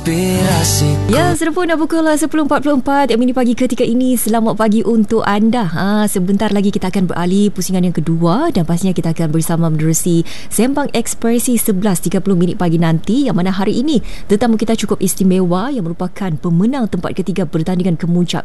inspirasiku. Ya, sudah pun dah pukul 10.44 mini pagi ketika ini. Selamat pagi untuk anda. Sebentar lagi kita akan beralih pusingan yang kedua dan pastinya kita akan bersama menerusi Sembang Ekspresi 11.30 minit pagi nanti, yang mana hari ini tetamu kita cukup istimewa yang merupakan pemenang tempat ketiga pertandingan kemuncak